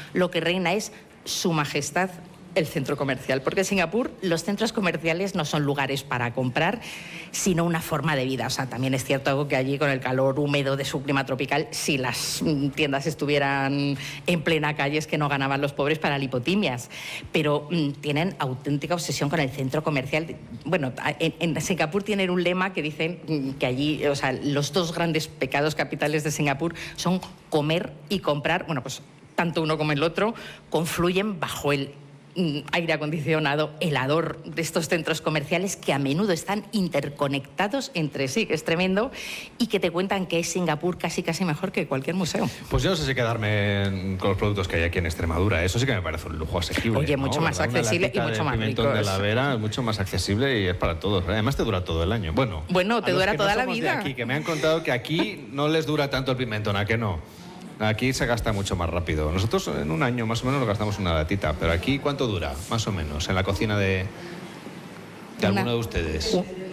lo que reina es Su Majestad el centro comercial, porque en Singapur los centros comerciales no son lugares para comprar, sino una forma de vida. O sea, también es cierto que allí, con el calor húmedo de su clima tropical, si las tiendas estuvieran en plena calle, es que no ganaban los pobres para lipotimias, pero tienen auténtica obsesión con el centro comercial. Bueno, en Singapur tienen un lema que dicen que allí, o sea, los dos grandes pecados capitales de Singapur son comer y comprar. Bueno, pues tanto uno como el otro confluyen bajo el aire acondicionado helador de estos centros comerciales, que a menudo están interconectados entre sí, que es tremendo, y que te cuentan que es Singapur casi mejor que cualquier museo. Pues yo no sé si quedarme con los productos que hay aquí en Extremadura. Eso sí que me parece un lujo asequible. Oye, mucho más accesible y mucho más rico. Pimentón de la Vera, mucho más accesible y es para todos. Además te dura todo el año. Bueno, te dura toda la vida. Aquí, que me han contado que aquí no les dura tanto el pimentón, ¿a qué no? Aquí se gasta mucho más rápido. Nosotros en un año más o menos lo gastamos una latita, pero aquí ¿cuánto dura? Más o menos, en la cocina de alguno de ustedes.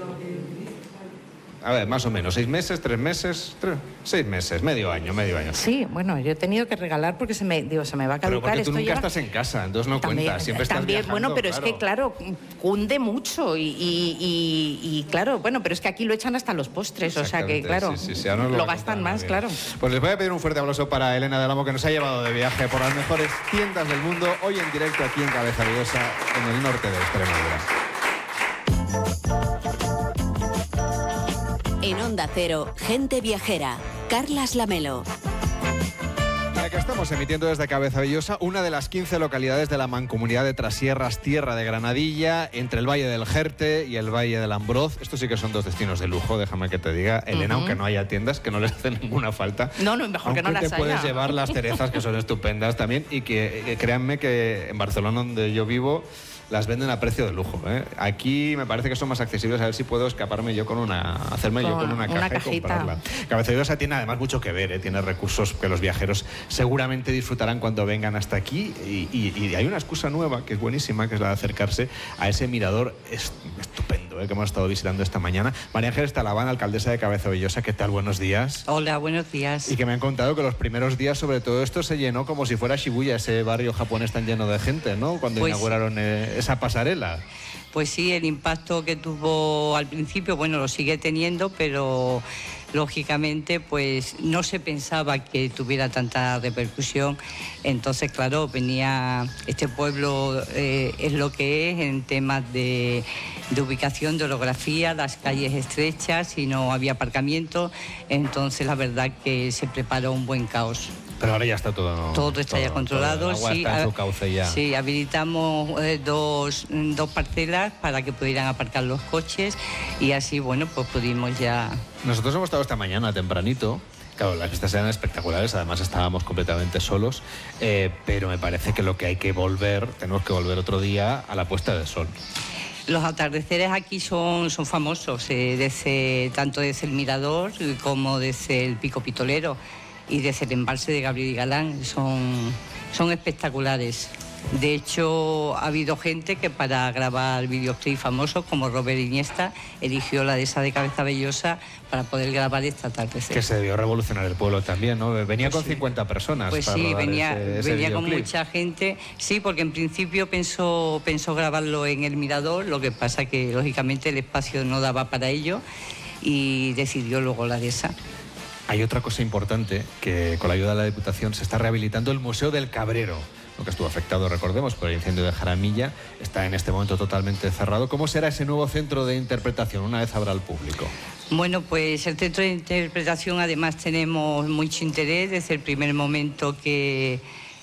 A ver, más o menos, 6 meses, 3 meses, 6 meses, medio año. Sí, bueno, yo he tenido que regalar porque se me va a caducar. Pero porque tú esto nunca lleva... estás en casa, entonces no cuentas, siempre estás también, viajando. bueno, pero claro, es que claro, cunde mucho y claro, bueno, pero es que aquí lo echan hasta los postres, o sea que claro, sí, lo gastan más, claro. Pues les voy a pedir un fuerte aplauso para Elena del Amo, que nos ha llevado de viaje por las mejores tiendas del mundo, hoy en directo aquí en Cabeza Villosa, en el norte de Extremadura. En Onda Cero, Gente Viajera, Carlas Lamelo. Que estamos emitiendo desde Cabeza Villosa, una de las 15 localidades de la mancomunidad de Trasierras, tierra de Granadilla, entre el Valle del Jerte y el Valle del Ambroz. Estos sí que son dos destinos de lujo, déjame que te diga, Elena, aunque no haya tiendas, que no les hacen ninguna falta. No, mejor que no las haya. Te puedes llevar las cerezas, que son estupendas también, y que créanme que en Barcelona, donde yo vivo, las venden a precio de lujo, ¿eh? Aquí me parece que son más accesibles, a ver si puedo escaparme yo con una caja y comprarla. Cabeza Villosa tiene además mucho que ver, ¿eh? Tiene recursos que los viajeros seguramente disfrutarán cuando vengan hasta aquí, y hay una excusa nueva que es buenísima, que es la de acercarse a ese mirador estupendo, que hemos estado visitando esta mañana. María Ángeles Talaván, alcaldesa de Cabeza Villosa, ¿qué tal? Buenos días. Hola, buenos días. Y que me han contado que los primeros días, sobre todo esto, se llenó como si fuera Shibuya, ese barrio japonés tan lleno de gente, ¿no? Cuando inauguraron esa pasarela. Pues sí, el impacto que tuvo al principio, bueno, lo sigue teniendo, pero lógicamente pues no se pensaba que tuviera tanta repercusión. Entonces, claro, venía este pueblo, es lo que es en temas de ubicación, de orografía, las calles estrechas y no había aparcamiento. Entonces, la verdad que se preparó un buen caos. Pero ahora ya está todo... Todo está ya controlado. El agua está en su cauce ya. Sí, habilitamos dos parcelas para que pudieran aparcar los coches y así, bueno, pues pudimos ya... Nosotros hemos estado esta mañana tempranito. Claro, las vistas eran espectaculares, además estábamos completamente solos, pero me parece que lo que hay que tenemos que volver otro día a la puesta de sol. Los atardeceres aquí son famosos, tanto desde el Mirador como desde el Pico Pitolero y desde el embalse de Gabriel y Galán, son espectaculares. De hecho, ha habido gente que para grabar videoclips famosos, como Robert Iniesta, eligió la dehesa de Cabeza Villosa para poder grabar esta atardecer. Que se debió revolucionar el pueblo también, ¿no? Venía pues con 50 personas. Pues para sí, venía con videoclip. mucha gente. Sí, porque en principio pensó grabarlo en el Mirador, lo que pasa que lógicamente el espacio no daba para ello y decidió luego la dehesa. Hay otra cosa importante, que con la ayuda de la Diputación se está rehabilitando el Museo del Cabrero, lo que estuvo afectado, recordemos, por el incendio de Jaramilla. Está en este momento totalmente cerrado. ¿Cómo será ese nuevo centro de interpretación una vez abra al público? Bueno, pues el centro de interpretación además tenemos mucho interés desde el primer momento que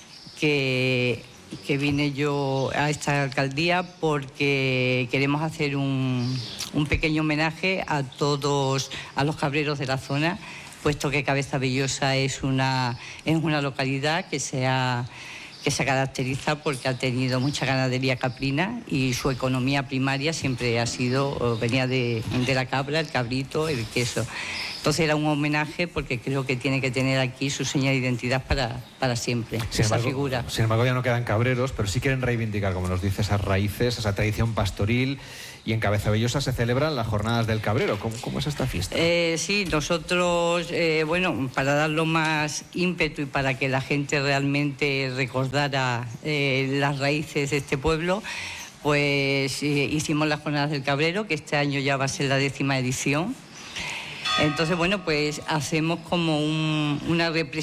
vine yo a esta alcaldía, porque queremos hacer un pequeño homenaje a todos, a los cabreros de la zona, puesto que Cabeza Villosa es una localidad que se caracteriza porque ha tenido mucha ganadería caprina y su economía primaria siempre venía de la cabra, el cabrito, el queso. Entonces era un homenaje porque creo que tiene que tener aquí su seña de identidad para siempre, esa figura. Sin embargo, ya no quedan cabreros, pero sí quieren reivindicar, como nos dice, esas raíces, esa tradición pastoril. Y en Cabezabellosa se celebran las jornadas del cabrero. ¿Cómo es esta fiesta? Sí, nosotros, bueno, para darlo más ímpetu y para que la gente realmente recordara las raíces de este pueblo, pues hicimos las jornadas del cabrero, que este año ya va a ser la 10ª edición. Entonces, bueno, pues hacemos como una representación